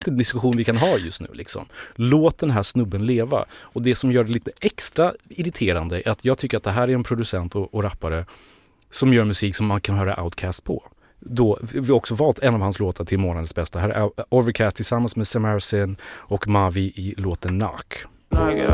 en diskussion vi kan ha just nu liksom. Låt den här snubben leva. Och det som gör det lite extra irriterande är att jag tycker att det här är en producent och rappare som gör musik som man kan höra Outkast på. Då, vi har också valt en av hans låtar till månadens bästa. Här är Overcast tillsammans med Samarsin och Mavi i låten Knock.